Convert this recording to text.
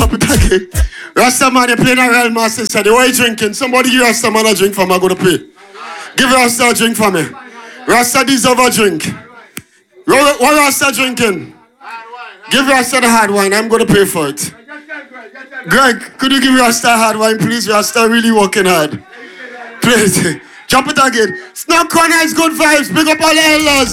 Drop it again. Rasta man, you playing a real master. Said, what are you drinking? Somebody give Rasta man a drink for me. I'm going to pay. Give Rasta a drink for me. Rasta deserve a drink. What Rasta drinking? Give Rasta the hard wine. I'm going to pay for it. Greg, could you give Rasta hard wine, please? Rasta really working hard. Please. Drop it again. Snow Corner is good vibes. Big up all the elders.